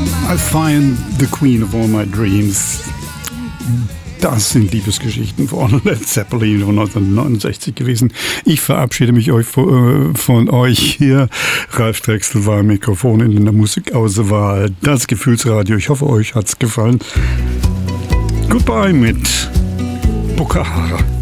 I find the queen of all my dreams. Das sind Liebesgeschichten von Led Zeppelin von 1969 gewesen. Ich verabschiede mich von euch hier. Ralf Drechsel war am Mikrofon in der Musikauswahl. Das Gefühlsradio. Ich hoffe, euch hat's gefallen. Goodbye mit Bokahara.